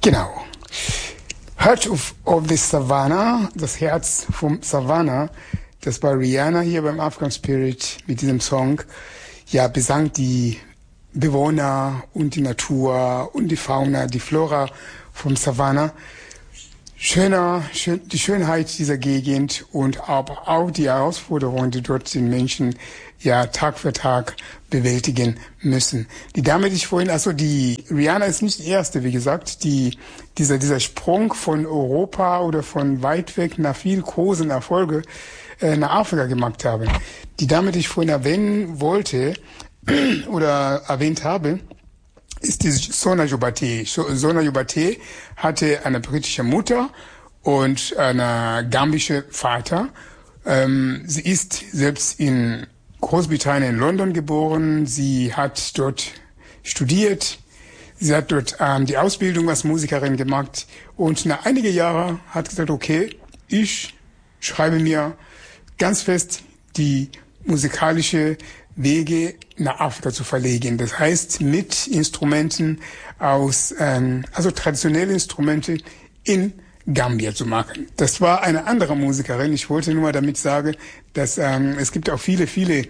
Genau. Heart of the Savannah, das Herz vom Savannah, das war Rihanna hier beim African Spirit mit diesem Song, ja, besangt die Bewohner und die Natur und die Fauna, die Flora vom Savannah. Die Schönheit dieser Gegend und aber auch die Herausforderungen, die dort den Menschen ja Tag für Tag bewältigen müssen. Die Dame, die ich vorhin, die Rihanna ist nicht die erste, wie gesagt, dieser Sprung von Europa oder von weit weg nach viel großen Erfolge nach Afrika gemacht haben. Die Dame, die ich vorhin erwähnen wollte oder erwähnt habe, ist die Sona Jobate. Sona Jobate hatte eine britische Mutter und einen gambischen Vater. Sie ist selbst in Großbritannien in London geboren. Sie hat dort studiert. Sie hat dort die Ausbildung als Musikerin gemacht. Und nach einigen Jahren hat gesagt, okay, ich schreibe mir ganz fest die musikalische Wege nach Afrika zu verlegen. Das heißt, mit Instrumenten traditionelle Instrumente in Gambia zu machen. Das war eine andere Musikerin. Ich wollte nur mal damit sagen, dass es gibt auch viele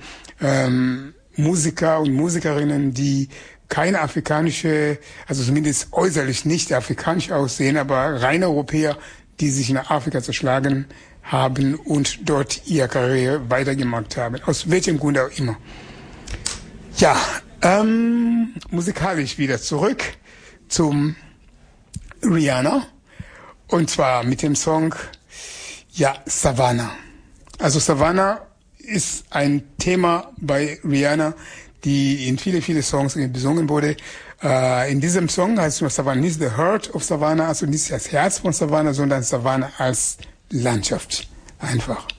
Musiker und Musikerinnen, die keine afrikanische, also zumindest äußerlich nicht afrikanisch aussehen, aber reine Europäer, die sich nach Afrika zerschlagen haben und dort ihre Karriere weitergemacht haben. Aus welchem Grund auch immer. Ja, musikalisch wieder zurück zum Rihanna. Und zwar mit dem Song, ja, Savannah. Also Savannah ist ein Thema bei Rihanna, die in viele Songs besungen wurde. In diesem Song heißt es nur Savannah, nicht the heart of Savannah, also nicht das Herz von Savannah, sondern Savannah als Landschaft. Einfach.